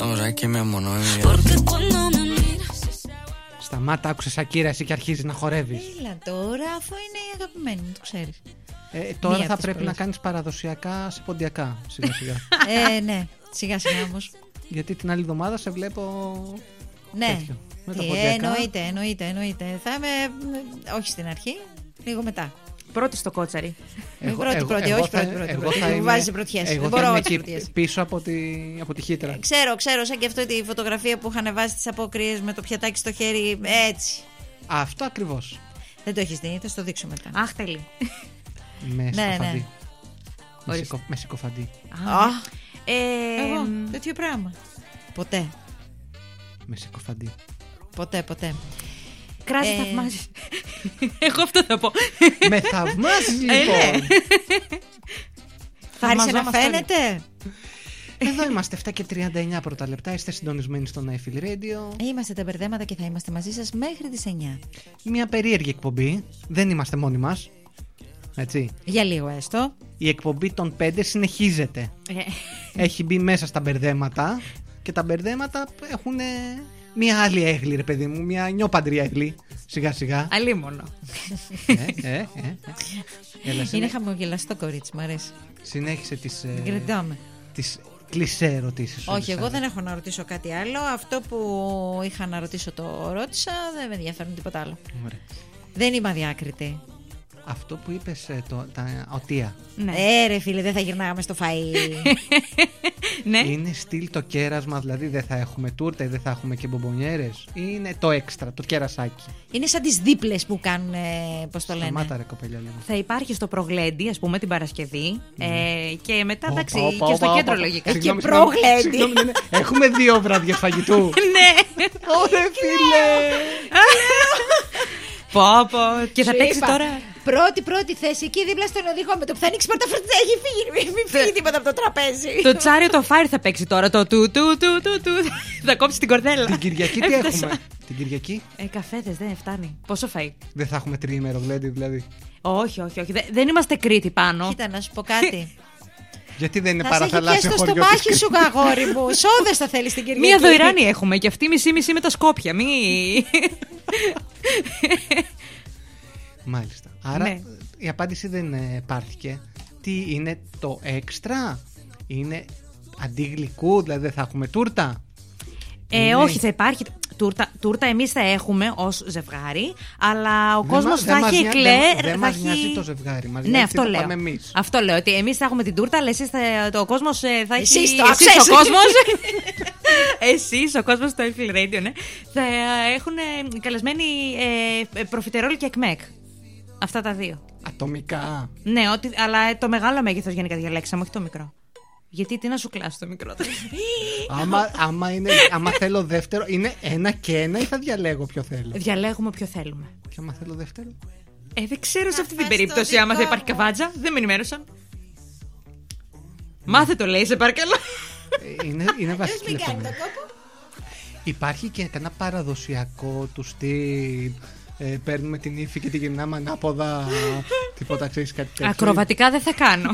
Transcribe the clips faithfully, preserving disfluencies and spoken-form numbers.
Ahora que me amo, no Σταμάτα, άκουσες Σακύρα εσύ και αρχίζεις να χορεύεις. Έλα τώρα, αφού είναι η αγαπημένη μου, το ξέρεις. Ε, τώρα Μία θα από τις πρέπει πολλές. να κάνεις παραδοσιακά σε ποντιακά σιγά σιγά. ε, ναι, σιγά σιγά όμως. Γιατί την άλλη εβδομάδα σε βλέπω. Ναι, τέτοιο, με τα τι, ποντιακά. εννοείται, εννοείται, εννοείται. Θα είμαι, όχι στην αρχή, λίγο μετά. Πρώτη στο κότσαρι. Εγώ, πρώτη, πρώτη, όχι πρώτη, πρώτη, πρώτη. θα Μου είμαι- βάζεις πρωτιές. εγώ Δεν θα μπορώ είμαι τις εκεί πρωτιές. πίσω από τη, από τη χύτρα. Ξέρω, ξέρω, σαν και αυτό τη φωτογραφία που είχαν βάσει τις απόκριες με το πιατάκι στο χέρι, έτσι. Αυτό ακριβώς. Δεν το έχεις δει, θα στο δείξω μετά. Αχ, τέλει. Με ναι. συκοφαντή. Με, Ορίστε. σικο, με συκοφαντή. Α, Ε, εγώ, μ, τέτοιο πράγμα. Ποτέ, Με συκοφαντή. ποτέ, ποτέ. Κράζι Ε, θαυμάζεις. Εγώ αυτό θα πω. Με θαυμάζεις Ε, ναι. λοιπόν. Θα άρχισε να Θαυμαζόμαστε όλοι. φαίνεται. Εδώ είμαστε εφτά και τριάντα εννιά πρώτα λεπτά. Είστε συντονισμένοι στο Nightfield Radio. Είμαστε τα μπερδέματα και θα είμαστε μαζί σας μέχρι τις εννιά. Μια περίεργη εκπομπή. Δεν είμαστε μόνοι μας. Έτσι. Για λίγο έστω. Η εκπομπή των πέντε συνεχίζεται. Ε, Έχει μπει μέσα στα μπερδέματα και τα μπερδέματα έχουν ε, μια άλλη έγλη, ρε παιδί μου. Μια νιόπαντρη έγλη. Σιγά σιγά. Αλίμονο. ε, ε, ε, ε. Έλα, Είναι συνέ... χαμογελαστό κορίτσι, μου αρέσει. Συνέχισε τις, ε, Γκρεντάμε. τις κλισέ ερωτήσεις. Όχι, εγώ δεν έχω να ρωτήσω κάτι άλλο. Αυτό που είχα να ρωτήσω το ρώτησα. Δεν με ενδιαφέρουν τίποτα άλλο. Ωραία. Δεν είμαι αδιάκριτη. Αυτό που είπες, ε, το, τα οτία, Ναι. Ε, ρε φίλε, δεν θα γυρνάγαμε στο φαΐ. Ναι. είναι στυλ το κέρασμα, δηλαδή δεν θα έχουμε τούρτα ή δεν θα έχουμε και μπομπονιέρες, ή είναι το έξτρα, το κερασάκι. Είναι σαν τις δίπλες που κάνουν, πώς το λένε. Σταμάτα ρε κοπέλια λίγο. Θα υπάρχει στο Προγλέντι, ας πούμε, την Παρασκευή. Ε, και μετά, Όπα, εντάξει, όπα, και στο όπα, κέντρο όπα. λογικά. Συγγνώμη, Και συγγνώμη, πρόγλέντι. συγγνώμη, ναι, ναι. Έχουμε δύο βράδιες φαγητού. Ναι. Ωραία φίλε. Πω, πω. Και θα Σου παίξει είπα, τώρα. Πρώτη, πρώτη θέση εκεί δίπλα στον οδηγό. Με το που θα ανοίξει πορταφροντζά έχει φύγει. Μην μην φύγει τίποτα από το τραπέζι. Το τσάριο το φάιρ θα παίξει τώρα. Το του του του του του. Θα κόψει την κορδέλα. Την Κυριακή τι Έφτασα. έχουμε? Την Κυριακή Ε, καφέδες δεν φτάνει. Πόσο φαΐ? δεν θα έχουμε τριήμερο γλέντι δηλαδή. Όχι, όχι, όχι. Δε- Δεν είμαστε Κρήτη πάνω. Κοίτα, να σου πω κάτι. Γιατί δεν είναι Θα σε έχει πιάσει παραθαλάσσιο το χωριό στομάχι της σου, αγόρι μου. Σόδες θα θέλει την Κυριακή. Μία δωηράνη έχουμε και αυτή μισή-μισή με τα Σκόπια. Μη. Μάλιστα. Άρα Ναι. η απάντηση δεν ε, πάρθηκε. Τι είναι το έξτρα? Είναι αντί γλυκού, δηλαδή δεν θα έχουμε τούρτα? Ε, Είναι- όχι, θα υπάρχει. Τούρτα, τούρτα εμείς θα έχουμε ως ζευγάρι, αλλά ο Δεν κόσμος μα- θα δεν έχει μας νοιάζει- εκλέ. δεν- Δεν θα μας έχει- νοιάζει το ζευγάρι. Μας Ναι, νοιάζει αυτό τι θα λέω. πάμε εμείς. Αυτό λέω. Ότι εμείς θα έχουμε την τούρτα, αλλά εσείς θα, το, ο κόσμος ε, θα έχει. Εσείς το εσείς άκουσες. ο κόσμος. Εσείς, ο κόσμος στο Eiffel Radio, ναι. Θα ε, έχουν ε, καλεσμένοι ε, ε, προφιτερόλ και εκμεκ. Αυτά τα δύο. Ατομικά. Ναι, ότι, αλλά ε, το μεγάλο μέγεθος γενικά διαλέξαμε, όχι το μικρό. Γιατί τι να σου κλάσει το μικρό. άμα, άμα, είναι, άμα θέλω δεύτερο, είναι ένα και ένα ή θα διαλέγω ποιο θέλω? Διαλέγουμε ποιο θέλουμε. Και άμα θέλω δεύτερο. Ε, δεν ξέρω σε αυτή την φας περίπτωση το άμα θα δικό υπάρχει μου. καβάτζα. Δεν με ενημέρωσαν. Μάθε το λέει, σε παρακαλώ. Ε, είναι, είναι βασική Μην κάνει το λεπτομέρεια. κόπο. Υπάρχει και ένα παραδοσιακό του στυλ. Ε, παίρνουμε την ύφη και τη γυρνάμε ανάποδα. Τίποτα, ξέρεις κάτι τέτοιο? Ακροβατικά δεν θα κάνω.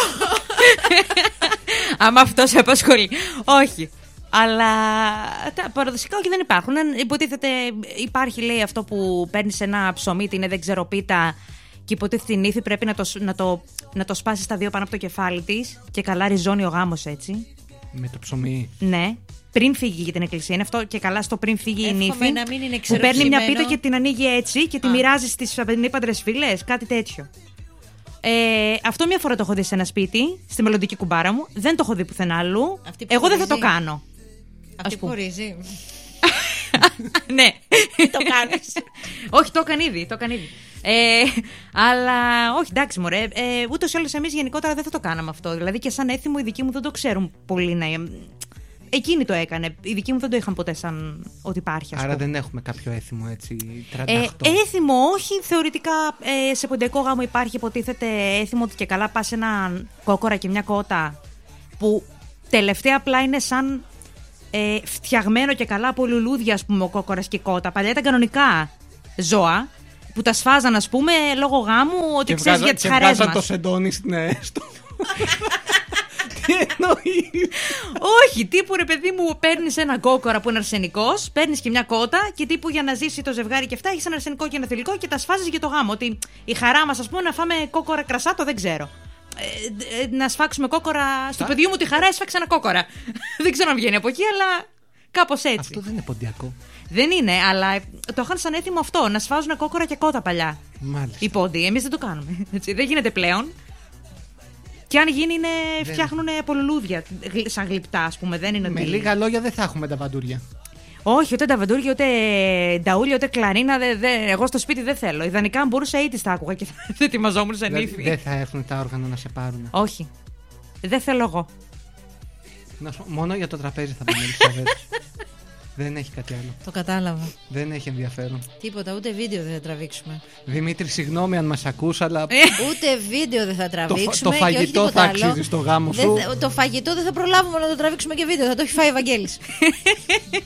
Άμα αυτό σε απασχολεί. Όχι. Αλλά τα παραδοσιακά όχι, δεν υπάρχουν. Αν υποτίθεται υπάρχει, λέει, αυτό που παίρνει ένα ψωμί, την δεν ξέρω πίτα, και υποτίθεται την ύφη πρέπει να το, να το, να το σπάσει στα δύο πάνω από το κεφάλι τη και καλά ριζώνει ο γάμος έτσι. Με το ψωμί. Ναι. Πριν φύγει για την εκκλησία. Είναι αυτό και καλά στο πριν φύγει η Εύχομαι νύφη. να μην είναι Που παίρνει μια ξεροψημένο. πίτα και την ανοίγει έτσι και τη Α. μοιράζει στις απενίπαντρες φίλες. Κάτι τέτοιο. Ε, αυτό μία φορά το έχω δει σε ένα σπίτι, στη μελλοντική κουμπάρα μου. Δεν το έχω δει πουθενά αλλού. Αυτή που Εγώ δεν θα το χωρίζει. κάνω. Αυτή Ας πούμε. που χωρίζει. Ναι. Το κάνεις. Όχι, το έκανε ήδη. Το έκανε ήδη. Ε, αλλά όχι, εντάξει, μωρέ. Ε, ούτως ή άλλως εμείς γενικότερα δεν θα το κάναμε αυτό. Δηλαδή και σαν έθιμο οι δικοί μου δεν το ξέρουν πολύ να. Εκείνη το έκανε. Οι δικοί μου δεν το είχαν ποτέ σαν ότι υπάρχει, ας Άρα πούμε. δεν έχουμε κάποιο έθιμο έτσι Ε, τριάντα οκτώ. έθιμο, όχι. Θεωρητικά ε, σε ποντιακό γάμο υπάρχει, υποτίθεται, έθιμο ότι και καλά πας ένα κόκορα και μια κότα που τελευταία απλά είναι σαν ε, φτιαγμένο και καλά από λουλούδια, ας πούμε, ο κόκορας και η κότα. Παλιά ήταν κανονικά ζώα που τα σφάζαν, ας πούμε, λόγω γάμου, ότι Και ξέρεις βγάζα- για τις και χαρές βγάζαν μας. το σεντόνι στην ε, στο... Τι εννοείς? Όχι, τύπου ρε παιδί μου, παίρνει ένα κόκορα που είναι αρσενικός, παίρνει και μια κότα και τύπου για να ζήσει το ζευγάρι και αυτά έχει ένα αρσενικό και ένα θηλυκό και τα σφάζει για το γάμο. Ότι η χαρά μας, ας πούμε, να φάμε κόκορα κρασάτο, δεν ξέρω. Ε, ε, να σφάξουμε κόκορα. Στο παιδιού μου τη χαρά έσφαξε ένα κόκορα. Δεν ξέρω αν βγαίνει από εκεί, αλλά κάπως έτσι. Αυτό δεν είναι ποντιακό. Δεν είναι, αλλά το είχαν σαν έθιμο αυτό, να σφάζουν κόκορα και κότα παλιά. Μάλιστα. Οι πόντοι. Εμείς δεν το κάνουμε. Έτσι, δεν γίνεται πλέον. Και αν γίνει, είναι, δεν... φτιάχνουν από λουλούδια, σαν γλυπτά, ας πούμε. Δεν είναι Με ότι... λίγα λόγια δεν θα έχουμε τα βαντούρια. Όχι, ούτε τα βαντούρια, ούτε νταούλια, ούτε κλαρίνα. Δε, δε, εγώ στο σπίτι δεν θέλω. Ιδανικά, αν μπορούσα, ήδη τα άκουγα και θα ετοιμαζόμουν σαν ύφη. Δεν θα έρθουν τα όργανα να σε πάρουν. Όχι. Δεν θέλω εγώ. Να σου... Μόνο για το τραπέζι θα πάμε, Ελισαβέτ. Δεν έχει κάτι άλλο. Το κατάλαβα. Δεν έχει ενδιαφέρον. Τίποτα, ούτε βίντεο δεν θα τραβήξουμε. Δημήτρη, συγγνώμη αν μας ακούς, αλλά. Ούτε βίντεο δεν θα τραβήξουμε. Το, το φαγητό και όχι θα άλλο. αξίζει στο γάμο σου. Δεν, το φαγητό δεν θα προλάβουμε να το τραβήξουμε και βίντεο. Θα το έχει φάει ο Ευαγγέλης.